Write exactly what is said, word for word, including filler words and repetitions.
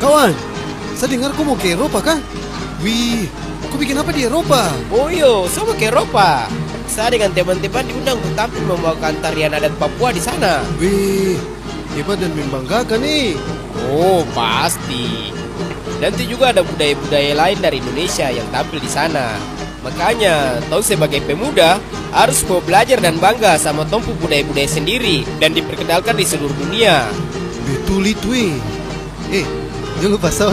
Kawan, saya dengar kau mau ke Eropa kah? Wih, kau bikin apa di Eropa? Oh yo, saya mau ke Eropa. Saya dengan teman-teman diundang untuk tampil membawakan tarian adat Papua di sana. Wih, hebat dan membanggakan nih. Oh, pasti. Nanti juga ada budaya-budaya lain dari Indonesia yang tampil di sana. Makanya, tahu sebagai pemuda harus mau belajar dan bangga sama tompu budaya-budaya sendiri dan diperkenalkan di seluruh dunia. Betul itu, eh. Eh, jangan lupa